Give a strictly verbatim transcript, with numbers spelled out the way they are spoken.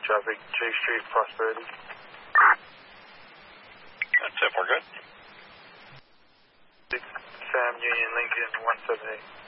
traffic, Chase Street, Prosperity. That's it, we're good. Sam Union Lincoln one seven eight.